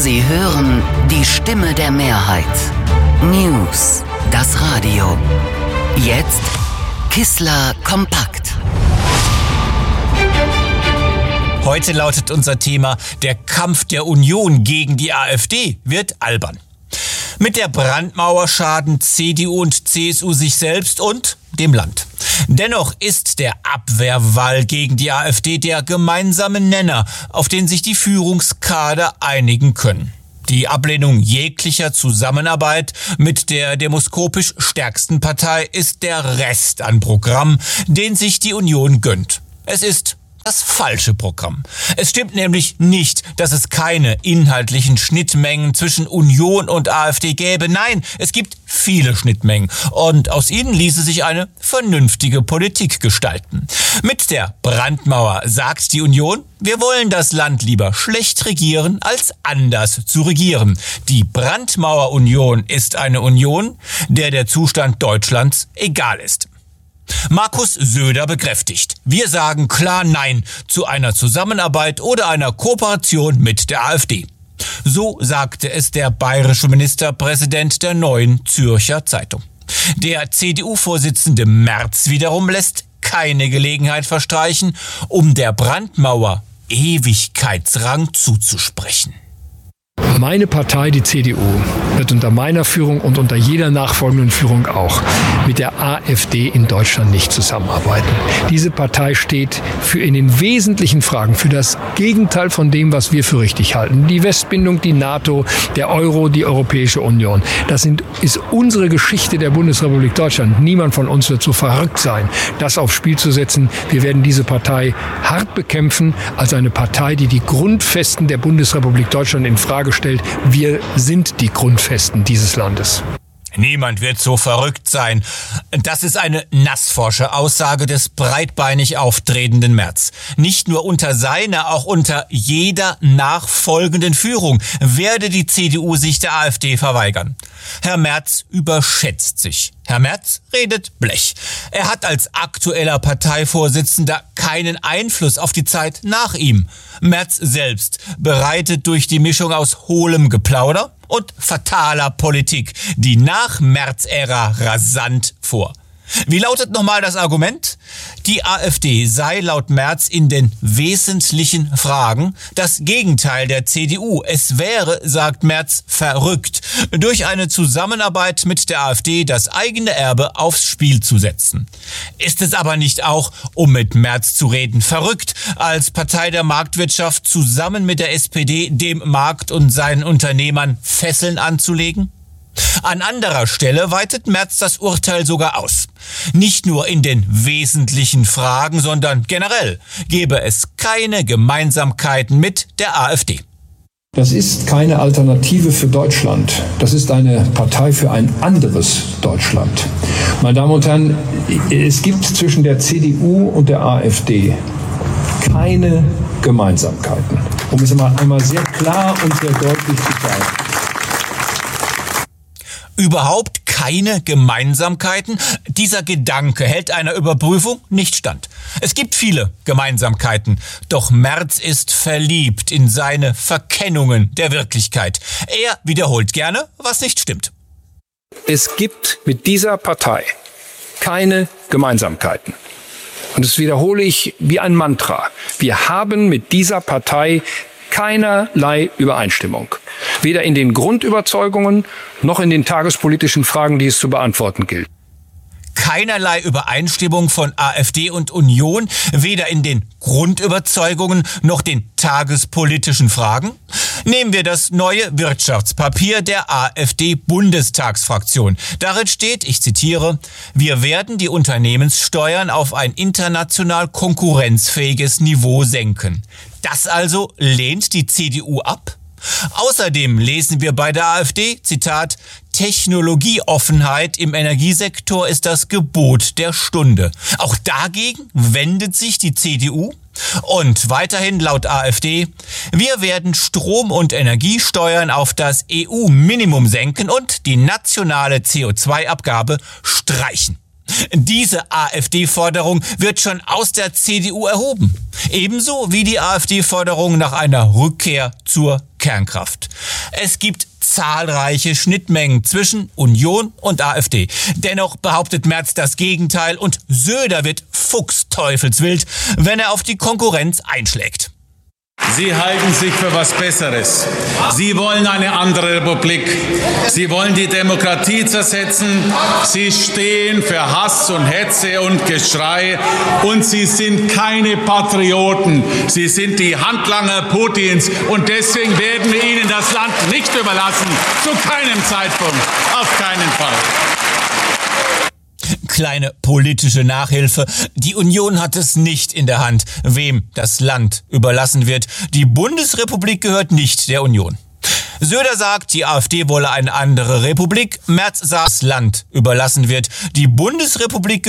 Sie hören die Stimme der Mehrheit. News, das Radio. Jetzt Kissler kompakt. Heute lautet unser Thema: Der Kampf der Union gegen die AfD wird albern. Mit der Brandmauer schaden CDU und CSU sich selbst und dem Land. Dennoch ist der Abwehrwall gegen die AfD der gemeinsame Nenner, auf den sich die Führungskader einigen können. Die Ablehnung jeglicher Zusammenarbeit mit der demoskopisch stärksten Partei ist der Rest an Programm, den sich die Union gönnt. Es ist das falsche Programm. Es stimmt nämlich nicht, dass es keine inhaltlichen Schnittmengen zwischen Union und AfD gäbe. Nein, es gibt viele Schnittmengen und aus ihnen ließe sich eine vernünftige Politik gestalten. Mit der Brandmauer sagt die Union: Wir wollen das Land lieber schlecht regieren, als anders zu regieren. Die Brandmauer-Union ist eine Union, der Zustand Deutschlands egal ist. Markus Söder bekräftigt: Wir sagen klar Nein zu einer Zusammenarbeit oder einer Kooperation mit der AfD. So sagte es der bayerische Ministerpräsident der Neuen Zürcher Zeitung. Der CDU-Vorsitzende Merz wiederum lässt keine Gelegenheit verstreichen, um der Brandmauer Ewigkeitsrang zuzusprechen. Meine Partei, die CDU, wird unter meiner Führung und unter jeder nachfolgenden Führung auch mit der AfD in Deutschland nicht zusammenarbeiten. Diese Partei steht für in den wesentlichen Fragen für das Gegenteil von dem, was wir für richtig halten. Die Westbindung, die NATO, der Euro, die Europäische Union. Das ist unsere Geschichte der Bundesrepublik Deutschland. Niemand von uns wird so verrückt sein, das aufs Spiel zu setzen. Wir werden diese Partei hart bekämpfen als eine Partei, die die Grundfesten der Bundesrepublik Deutschland in Frage stellt. Wir sind die Grundfesten dieses Landes. Niemand wird so verrückt sein. Das ist eine nassforsche Aussage des breitbeinig auftretenden Merz. Nicht nur unter seiner, auch unter jeder nachfolgenden Führung werde die CDU sich der AfD verweigern. Herr Merz überschätzt sich. Herr Merz redet Blech. Er hat als aktueller Parteivorsitzender keinen Einfluss auf die Zeit nach ihm. Merz selbst bereitet durch die Mischung aus hohlem Geplauder und fataler Politik die Nach-Merz-Ära rasant vor. Wie lautet nochmal das Argument? Die AfD sei laut Merz in den wesentlichen Fragen das Gegenteil der CDU. Es wäre, sagt Merz, verrückt, durch eine Zusammenarbeit mit der AfD das eigene Erbe aufs Spiel zu setzen. Ist es aber nicht auch, um mit Merz zu reden, verrückt, als Partei der Marktwirtschaft zusammen mit der SPD dem Markt und seinen Unternehmern Fesseln anzulegen? An anderer Stelle weitet Merz das Urteil sogar aus. Nicht nur in den wesentlichen Fragen, sondern generell gebe es keine Gemeinsamkeiten mit der AfD. Das ist keine Alternative für Deutschland. Das ist eine Partei für ein anderes Deutschland. Meine Damen und Herren, es gibt zwischen der CDU und der AfD keine Gemeinsamkeiten. Um es einmal sehr klar und sehr deutlich zu sagen. Überhaupt keine Gemeinsamkeiten? Dieser Gedanke hält einer Überprüfung nicht stand. Es gibt viele Gemeinsamkeiten, doch Merz ist verliebt in seine Verkennungen der Wirklichkeit. Er wiederholt gerne, was nicht stimmt. Es gibt mit dieser Partei keine Gemeinsamkeiten. Und das wiederhole ich wie ein Mantra. Wir haben mit dieser Partei keinerlei Übereinstimmung. Weder in den Grundüberzeugungen noch in den tagespolitischen Fragen, die es zu beantworten gilt. Keinerlei Übereinstimmung von AfD und Union, weder in den Grundüberzeugungen noch den tagespolitischen Fragen? Nehmen wir das neue Wirtschaftspapier der AfD-Bundestagsfraktion. Darin steht, ich zitiere: Wir werden die Unternehmenssteuern auf ein international konkurrenzfähiges Niveau senken. Das also lehnt die CDU ab? Außerdem lesen wir bei der AfD, Zitat: Technologieoffenheit im Energiesektor ist das Gebot der Stunde. Auch dagegen wendet sich die CDU. Und weiterhin laut AfD: Wir werden Strom- und Energiesteuern auf das EU-Minimum senken und die nationale CO2-Abgabe streichen. Diese AfD-Forderung wird schon aus der CDU erhoben. Ebenso wie die AfD-Forderung nach einer Rückkehr zur Kernkraft. Es gibt zahlreiche Schnittmengen zwischen Union und AfD. Dennoch behauptet Merz das Gegenteil und Söder wird fuchsteufelswild, wenn er auf die Konkurrenz einschlägt. Sie halten sich für was Besseres. Sie wollen eine andere Republik. Sie wollen die Demokratie zersetzen. Sie stehen für Hass und Hetze und Geschrei. Und Sie sind keine Patrioten. Sie sind die Handlanger Putins. Und deswegen werden wir Ihnen das Land nicht überlassen. Zu keinem Zeitpunkt. Auf keinen Fall. Kleine politische Nachhilfe. Die Union hat es nicht in der Hand, wem das Land überlassen wird. Die Bundesrepublik gehört nicht der Union. Söder sagt, die AfD wolle eine andere Republik. Merz sagt, das Land überlassen wird. Die Bundesrepublik